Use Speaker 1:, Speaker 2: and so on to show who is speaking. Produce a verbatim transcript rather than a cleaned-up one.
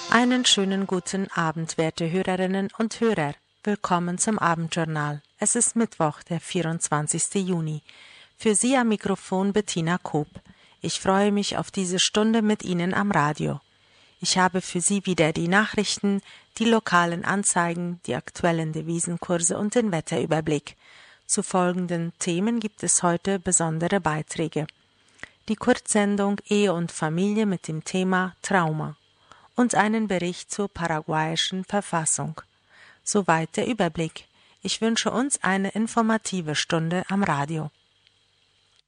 Speaker 1: Einen schönen guten Abend, werte Hörerinnen und Hörer. Willkommen zum Abendjournal. Es ist Mittwoch, der vierundzwanzigsten Juni. Für Sie am Mikrofon Bettina Koop. Ich freue mich auf diese Stunde mit Ihnen am Radio. Ich habe für Sie wieder die Nachrichten, die lokalen Anzeigen, die aktuellen Devisenkurse und den Wetterüberblick. Zu folgenden Themen gibt es heute besondere Beiträge. Die Kurzsendung Ehe und Familie mit dem Thema Trauma und einen Bericht zur paraguayischen Verfassung. Soweit der Überblick. Ich wünsche uns eine informative Stunde am Radio.